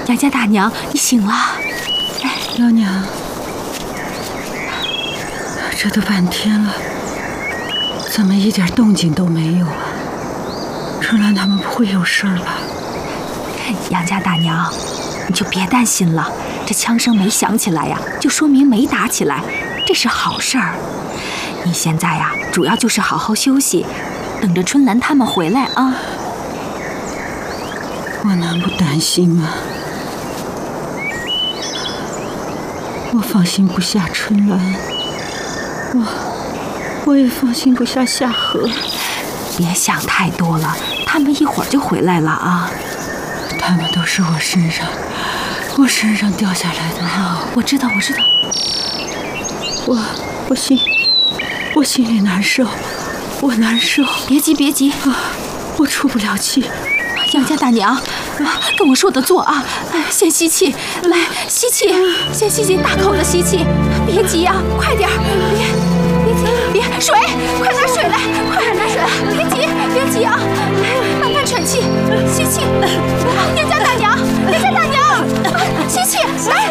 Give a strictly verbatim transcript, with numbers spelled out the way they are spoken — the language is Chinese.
杨家大娘，你醒了。哎， 老娘，这都半天了，怎么一点动静都没有啊？春兰他们不会有事儿吧？ 杨家大娘，你就别担心了，这枪声没响起来呀，就说明没打起来，这是好事儿。你现在呀，主要就是好好休息，等着春兰他们回来啊。 我能不担心吗？我放心不下春兰，我我也放心不下夏荷。 别想太多了，他们一会儿就回来了啊。 他们都是我身上我身上掉下来的肉。 我知道，我知道。 我我心我心里难受，我难受。 别急别急啊，我出不了气。 杨家大娘，啊，跟我说的做啊！哎，先吸气，来吸气，先吸气，大口的吸气，别急呀、啊，快点，别别急，别水，快拿水来，快点拿水来，别急别急啊，来慢慢喘气，吸气。杨家大娘，杨家大娘，吸气，来